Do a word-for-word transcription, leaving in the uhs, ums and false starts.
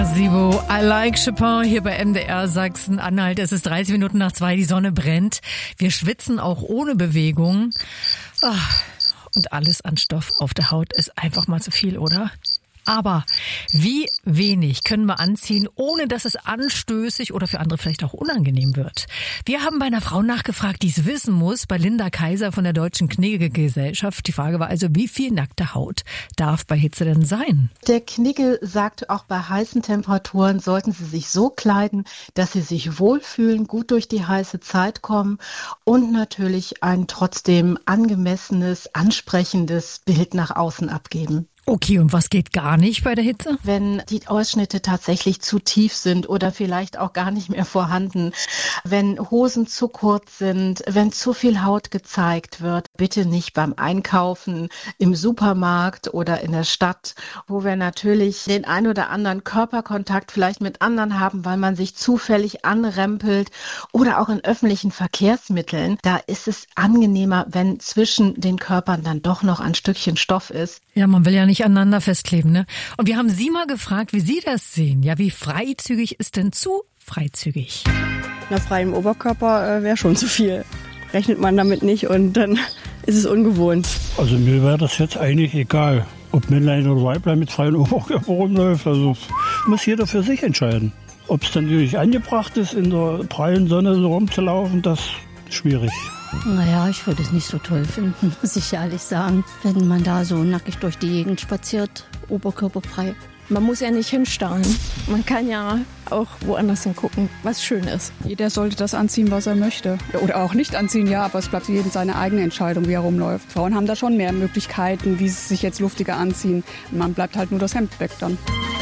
Sibo, I like Chopin hier bei M D R Sachsen-Anhalt. Es ist dreißig Minuten nach zwei, die Sonne brennt. Wir schwitzen auch ohne Bewegung. Ach, und alles an Stoff auf der Haut ist einfach mal zu viel, oder? Aber wie wenig können wir anziehen, ohne dass es anstößig oder für andere vielleicht auch unangenehm wird? Wir haben bei einer Frau nachgefragt, die es wissen muss, bei Linda Kaiser von der Deutschen Knigge-Gesellschaft. Die Frage war also, wie viel nackte Haut darf bei Hitze denn sein? Der Knigge sagt, auch bei heißen Temperaturen sollten Sie sich so kleiden, dass Sie sich wohlfühlen, gut durch die heiße Zeit kommen und natürlich ein trotzdem angemessenes, ansprechendes Bild nach außen abgeben. Okay, und was geht gar nicht bei der Hitze? Wenn die Ausschnitte tatsächlich zu tief sind oder vielleicht auch gar nicht mehr vorhanden, wenn Hosen zu kurz sind, wenn zu viel Haut gezeigt wird, bitte nicht beim Einkaufen im Supermarkt oder in der Stadt, wo wir natürlich den ein oder anderen Körperkontakt vielleicht mit anderen haben, weil man sich zufällig anrempelt oder auch in öffentlichen Verkehrsmitteln. Da ist es angenehmer, wenn zwischen den Körpern dann doch noch ein Stückchen Stoff ist. Ja, man will ja nicht aneinander festkleben, ne? Und wir haben Sie mal gefragt, wie Sie das sehen. Ja, wie freizügig ist denn zu freizügig? Na, frei im Oberkörper äh, wäre schon zu viel. Rechnet man damit nicht und dann ist es ungewohnt. Also mir wäre das jetzt eigentlich egal, ob Männlein oder Weiblein mit freiem Oberkörper rumläuft. Also muss jeder für sich entscheiden. Ob es dann natürlich angebracht ist, in der prallen Sonne so rumzulaufen, das ist schwierig. Naja, ich würde es nicht so toll finden, muss ich ehrlich sagen, wenn man da so nackig durch die Gegend spaziert, oberkörperfrei. Man muss ja nicht hinstarren. Man kann ja auch woanders hingucken, was schön ist. Jeder sollte das anziehen, was er möchte. Oder auch nicht anziehen, ja, aber es bleibt jedem seine eigene Entscheidung, wie er rumläuft. Frauen haben da schon mehr Möglichkeiten, wie sie sich jetzt luftiger anziehen. Man bleibt halt nur das Hemd weg dann.